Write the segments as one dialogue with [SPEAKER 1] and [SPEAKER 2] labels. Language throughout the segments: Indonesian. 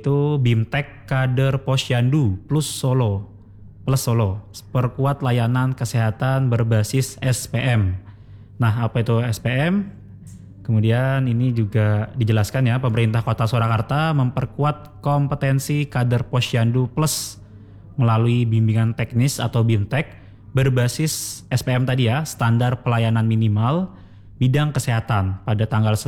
[SPEAKER 1] Itu BIMTEK Kader Posyandu plus Solo, perkuat layanan kesehatan berbasis SPM. Nah, apa itu SPM? Kemudian ini juga dijelaskan ya, pemerintah Kota Surakarta memperkuat kompetensi kader Posyandu Plus melalui bimbingan teknis atau BIMTEK berbasis SPM tadi ya, standar pelayanan minimal bidang kesehatan pada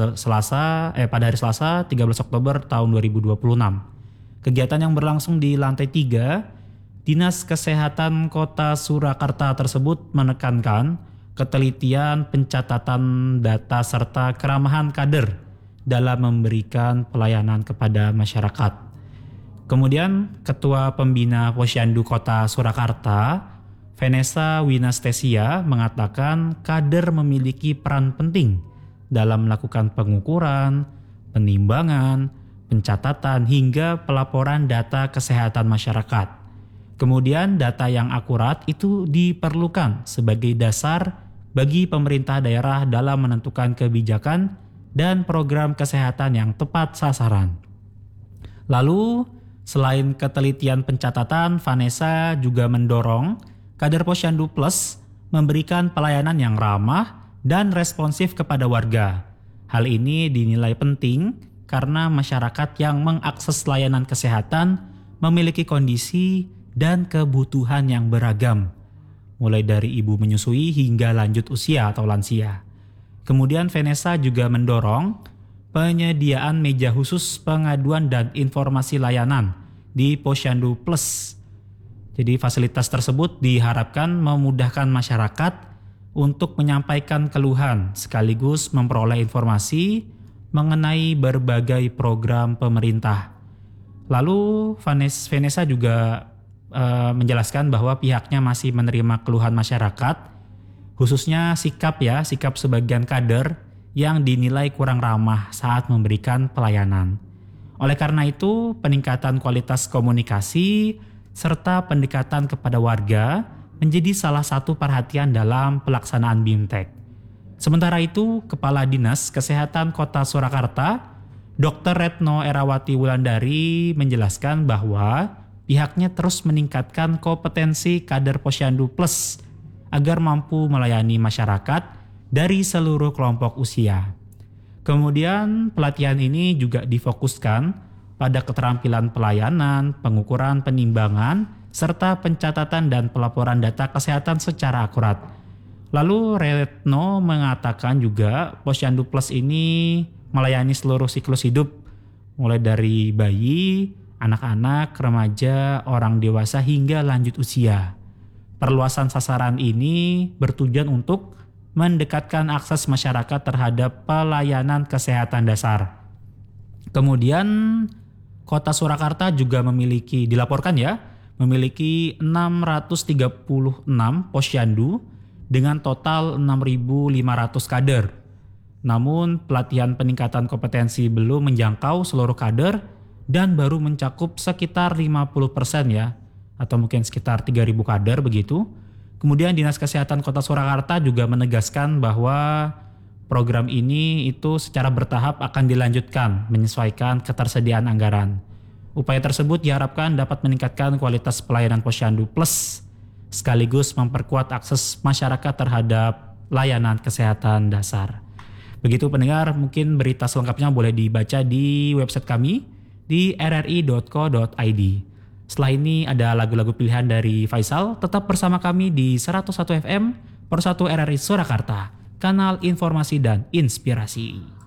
[SPEAKER 1] pada hari Selasa 13 Oktober tahun 2026. Kegiatan yang berlangsung di lantai 3 Dinas Kesehatan Kota Surakarta tersebut menekankan ketelitian pencatatan data serta keramahan kader dalam memberikan pelayanan kepada masyarakat. Kemudian Ketua Pembina Posyandu Kota Surakarta, Vanessa Winastesia, mengatakan kader memiliki peran penting dalam melakukan pengukuran, penimbangan, pencatatan hingga pelaporan data kesehatan masyarakat. Kemudian data yang akurat itu diperlukan sebagai dasar bagi pemerintah daerah dalam menentukan kebijakan dan program kesehatan yang tepat sasaran. Lalu, selain ketelitian pencatatan, Vanessa juga mendorong kader Posyandu Plus memberikan pelayanan yang ramah dan responsif kepada warga. Hal ini dinilai penting karena masyarakat yang mengakses layanan kesehatan memiliki kondisi dan kebutuhan yang beragam, mulai dari ibu menyusui hingga lanjut usia atau lansia. Kemudian Vanessa juga mendorong penyediaan meja khusus pengaduan dan informasi layanan di Posyandu Plus. Jadi fasilitas tersebut diharapkan memudahkan masyarakat untuk menyampaikan keluhan sekaligus memperoleh informasi mengenai berbagai program pemerintah. Lalu Vanessa juga menjelaskan bahwa pihaknya masih menerima keluhan masyarakat, khususnya sikap sebagian kader yang dinilai kurang ramah saat memberikan pelayanan. Oleh karena itu, peningkatan kualitas komunikasi serta pendekatan kepada warga menjadi salah satu perhatian dalam pelaksanaan BIMTEK. Sementara itu, Kepala Dinas Kesehatan Kota Surakarta, Dr. Retno Erawati Wulandari menjelaskan bahwa pihaknya terus meningkatkan kompetensi kader Posyandu Plus agar mampu melayani masyarakat dari seluruh kelompok usia. Kemudian pelatihan ini juga difokuskan pada keterampilan pelayanan, pengukuran penimbangan, serta pencatatan dan pelaporan data kesehatan secara akurat. Lalu Retno mengatakan juga Posyandu Plus ini melayani seluruh siklus hidup, mulai dari bayi, anak-anak, remaja, orang dewasa hingga lanjut usia. Perluasan sasaran ini bertujuan untuk mendekatkan akses masyarakat terhadap pelayanan kesehatan dasar. Kemudian Kota Surakarta juga dilaporkan memiliki 636 posyandu dengan total 6.500 kader. Namun pelatihan peningkatan kompetensi belum menjangkau seluruh kader dan baru mencakup sekitar 50% atau mungkin sekitar 3.000 kader begitu. Kemudian Dinas Kesehatan Kota Surakarta juga menegaskan bahwa program ini itu secara bertahap akan dilanjutkan menyesuaikan ketersediaan anggaran. Upaya tersebut diharapkan dapat meningkatkan kualitas pelayanan Posyandu Plus sekaligus memperkuat akses masyarakat terhadap layanan kesehatan dasar. Begitu pendengar, mungkin berita selengkapnya boleh dibaca di website kami di rri.co.id. Setelah ini ada lagu-lagu pilihan dari Faisal. Tetap bersama kami di 101 FM Persatu RRI Surakarta, kanal informasi dan inspirasi.